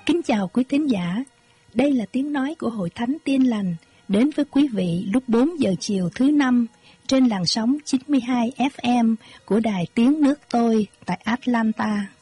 Kính chào quý thính giả, đây là tiếng nói của Hội Thánh Tiên Lành đến với quý vị lúc 4 giờ chiều thứ Năm trên làn sóng 92 FM của Đài Tiếng Nước Tôi tại Atlanta.